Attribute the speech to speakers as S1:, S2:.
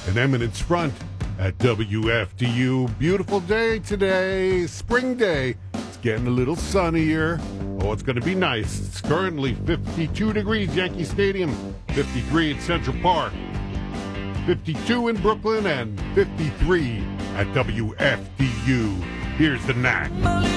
S1: an Eminence Front at WFDU. Beautiful day today, spring day. It's getting a little sunnier. Oh, it's going to be nice. It's currently 52 degrees, Yankee Stadium, 53 at Central Park, 52 in Brooklyn, and 53 at WFDU. Here's the Knack.